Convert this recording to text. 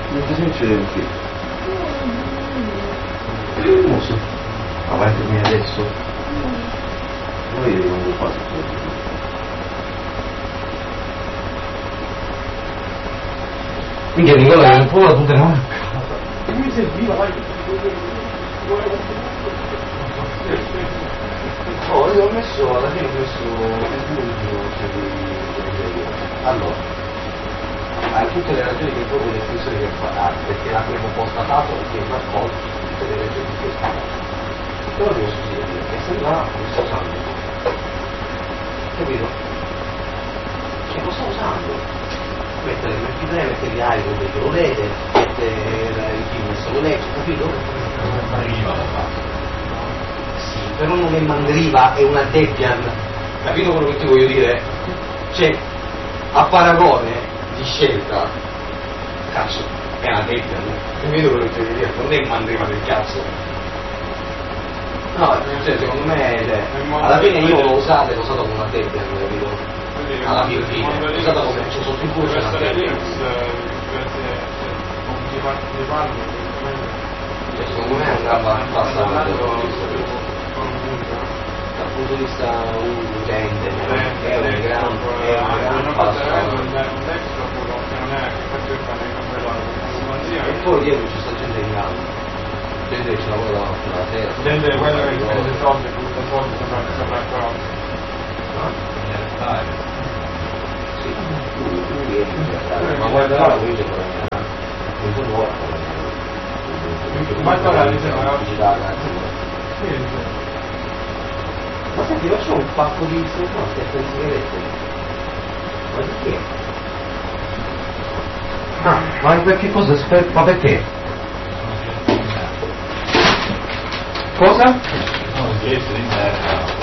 Non ti succede che? Non so. Avanti me adesso. Noi non quasi tutto. Minchia Nicola che un po' la tuta no? Mi serviva, vai. Oh, io ho messo, alla fine ho messo allora, hai tutte le ragioni che proprio l'espressione che fa, perché l'avremmo constatato che è raccolto tutte le ragioni di questo. Però devo dire che se là lo sto usando. Capito? Cioè lo sto usando. Mettere l'MP3, mettere gli iPhone che lo vede, mettere il film lo legge, capito? Sì, però non è Mandriva, è una Debian, capito quello che ti voglio dire? Cioè, a paragone di scelta, cazzo, è una Debian, capito quello che ti voglio dire? Non è Mandriva del cazzo. No, cioè, secondo me, cioè, alla fine io l'ho usato come una Debian, capito? Alla fine, è usata come sotto il culo c'è una Debian. Secondo me è un gran passo dal punto di vista utente, è un gran passo. E poi dietro ci sta gente in gamba, gente che ci lavora la sera. Gente quella che spende soldi, butta soldi, sembra ancora. Sì, tu vieni, ma guarda là, qui c'è guadagnare, non sono nuova. Ma ora mi sembra ma senti, facciamo un pacco di sigarette. Ma perché? Ah, ma perché cosa? Ma perché? Cosa?